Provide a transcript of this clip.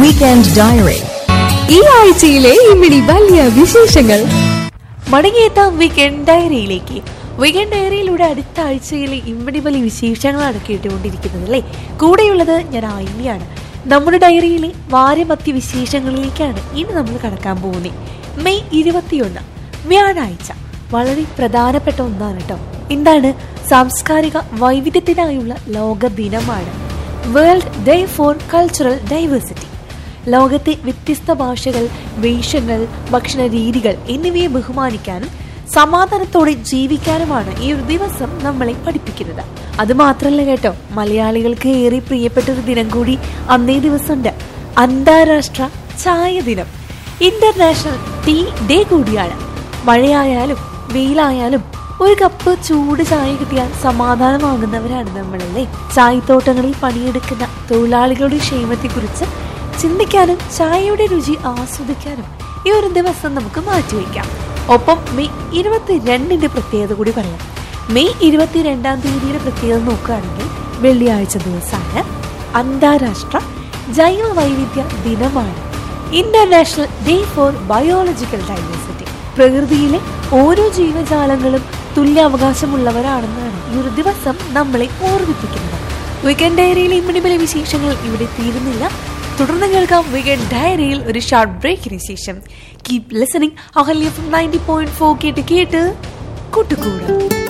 Weekend diary. ഈ ആഴ്ചയിലെ ഇമ്മിണി വലിയ വിശേഷങ്ങൾ. മടങ്ങിയെത്താം വീക്കെൻഡ് ഡയറിയിലേക്ക്. വീക്കെൻഡ് ഡയറിയിലൂടെ അടുത്ത ആഴ്ചയിലെ ഇമ്മിണി വലിയ വിശേഷങ്ങളാണ് കേട്ടുകൊണ്ടിരിക്കുന്നത് അല്ലേ. കൂടെയുള്ളത് ഞാൻ ആയില്യാണ്. നമ്മുടെ ഡയറിയിലെ വാരമധ്യ വിശേഷങ്ങളിലേക്കാണ് ഇനി നമ്മൾ കടക്കാൻ പോകുന്നത്. മെയ് 21 വ്യാഴാഴ്ച വളരെ പ്രധാനപ്പെട്ട ഒന്നാണ് കേട്ടോ. എന്താണ്? സാംസ്കാരിക വൈവിധ്യത്തിനായുള്ള ലോക ദിനമാണ്. World day for cultural diversity. ലോകത്തെ വ്യത്യസ്ത ഭാഷകൾ, വേഷങ്ങൾ, ഭക്ഷണ രീതികൾ എന്നിവയെ ബഹുമാനിക്കാനും സമാധാനത്തോടെ ജീവിക്കാനുമാണ് ഈ ഒരു ദിവസം നമ്മളെ പഠിപ്പിക്കുന്നത്. അതുമാത്രമല്ല കേട്ടോ, മലയാളികൾക്ക് ഏറെ പ്രിയപ്പെട്ട ഒരു ദിനം കൂടി അന്നേ ദിവസമുണ്ട്. അന്താരാഷ്ട്ര ചായ ദിനം, ഇന്റർനാഷണൽ ടീ ഡേ കൂടിയാണ്. മഴയായാലും വെയിലായാലും ഒരു കപ്പ് ചൂട് ചായ കിട്ടിയാൽ സമാധാനമാകുന്നവരാണ് നമ്മളല്ലേ. ചായത്തോട്ടങ്ങളിൽ പണിയെടുക്കുന്ന തൊഴിലാളികളുടെ ക്ഷേമത്തെക്കുറിച്ച് ചിന്തിക്കാനും ചായയുടെ രുചി ആസ്വദിക്കാനും ഈ ഒരു ദിവസം നമുക്ക് മാറ്റിവെക്കാം. ഒപ്പം മെയ് 22 പ്രത്യേകത കൂടി പറയാം. മെയ് 22 പ്രത്യേകത നോക്കുകയാണെങ്കിൽ വെള്ളിയാഴ്ച ദിവസമാണ്. അന്താരാഷ്ട്ര ജൈവ വൈവിധ്യ ദിനമാണ്. International day four biological diversity. പ്രകൃതിയിലെ ഓരോ ജീവജാലങ്ങളും തുല്യാവകാശമുള്ളവരാണെന്നാണ് ഈ ഒരു ദിവസം നമ്മളെ ഓർമ്മിപ്പിക്കുന്നത്. വീക്കെൻഡ് ഡയറിയിലെ ഇമ്മിണിബലെ വിശേഷങ്ങൾ ഇവിടെ തീരുന്നില്ല. തുടർന്ന് കേൾക്കാം വീക്കെൻഡ് ഡയറിയിൽ ഒരു ഷോർട്ട് ബ്രേക്കിന് ശേഷം. Keep listening. അഹല്യ 90.4 കേട്ട് കൂട്ടുകൂടാം.